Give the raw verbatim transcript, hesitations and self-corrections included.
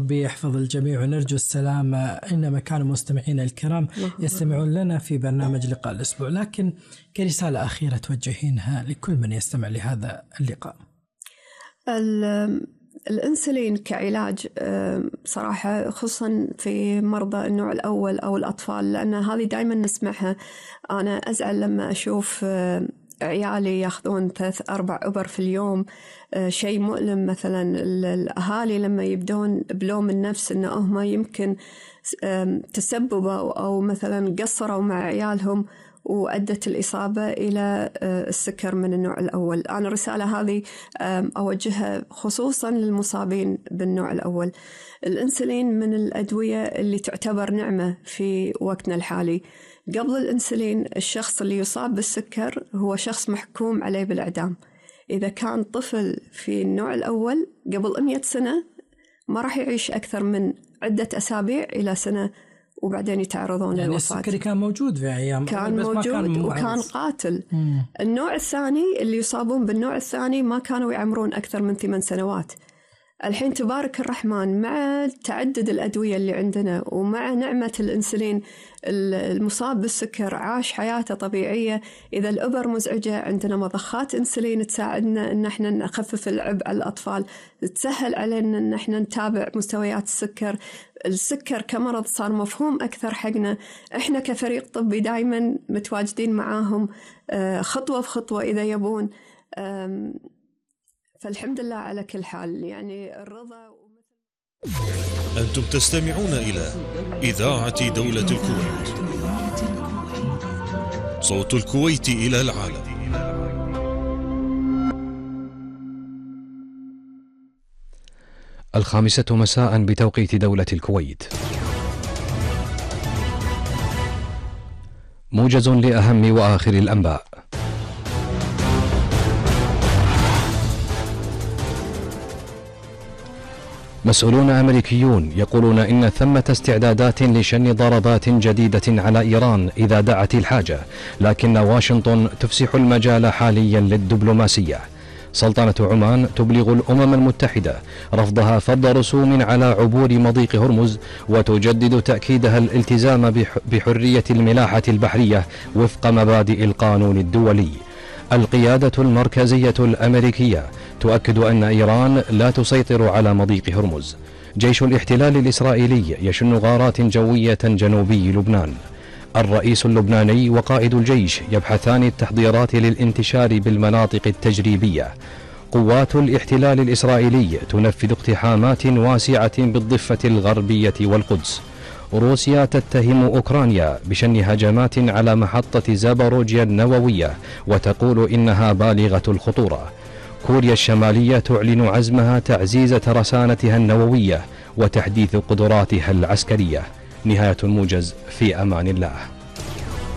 ربي يحفظ الجميع ونرجو السلامة إنما كانوا مستمعين الكرام يستمعون لنا في برنامج لقاء الأسبوع. لكن كرسالة أخيرة توجهينها لكل من يستمع لهذا اللقاء. الأنسولين كعلاج صراحة خصوصا في مرضى النوع الأول أو الأطفال، لأن هذه دائما نسمعها. أنا أزعل لما أشوف عيالي ياخذون ثلاث أربع إبر في اليوم، شيء مؤلم. مثلا الأهالي لما يبدون بلوم النفس إنه هم يمكن تسببوا أو مثلا قصروا مع عيالهم وأدت الإصابة إلى السكر من النوع الأول. أنا الرسالة هذه أوجهها خصوصا للمصابين بالنوع الأول. الأنسولين من الأدوية اللي تعتبر نعمة في وقتنا الحالي. قبل الأنسولين الشخص اللي يصاب بالسكر هو شخص محكوم عليه بالإعدام. إذا كان طفل في النوع الأول قبل مئة سنة ما راح يعيش أكثر من عدة أسابيع إلى سنة وبعدين يتعرضون يعني للوفاة. السكري كان موجود في أيام، كان بس موجود ما كان وكان قاتل. مم. النوع الثاني اللي يصابون بالنوع الثاني ما كانوا يعمرون أكثر من ثمان سنوات. الحين تبارك الرحمن مع تعدد الأدوية اللي عندنا ومع نعمة الأنسولين، المصاب بالسكر عاش حياته طبيعية. إذا الإبر مزعجة عندنا مضخات أنسولين تساعدنا إن احنا نخفف العبء على الأطفال، تسهل علينا إن احنا نتابع مستويات السكر. السكر كمرض صار مفهوم أكثر حقنا. احنا كفريق طبي دائما متواجدين معاهم خطوة بخطوة إذا يبون. فالحمد لله على كل حال، يعني الرضا. أنتم تستمعون إلى إذاعة دولة الكويت، صوت الكويت إلى العالم. الخامسة مساء بتوقيت دولة الكويت. موجز لأهم وآخر الأنباء. مسؤولون أمريكيون يقولون إن ثمة استعدادات لشن ضربات جديدة على إيران إذا دعت الحاجة، لكن واشنطن تفسح المجال حاليا للدبلوماسية. سلطنة عمان تبلغ الأمم المتحدة رفضها فرض رسوم على عبور مضيق هرمز، وتجدد تأكيدها الالتزام بحرية الملاحة البحرية وفق مبادئ القانون الدولي. القيادة المركزية الأمريكية تؤكد أن إيران لا تسيطر على مضيق هرمز. جيش الاحتلال الإسرائيلي يشن غارات جوية جنوبي لبنان. الرئيس اللبناني وقائد الجيش يبحثان التحضيرات للانتشار بالمناطق التجريبية. قوات الاحتلال الإسرائيلي تنفذ اقتحامات واسعة بالضفة الغربية والقدس. روسيا تتهم أوكرانيا بشن هجمات على محطة زاباروجيا النووية وتقول إنها بالغة الخطورة. كوريا الشمالية تعلن عزمها تعزيز ترسانتها النووية وتحديث قدراتها العسكرية. نهاية الموجز، في أمان الله.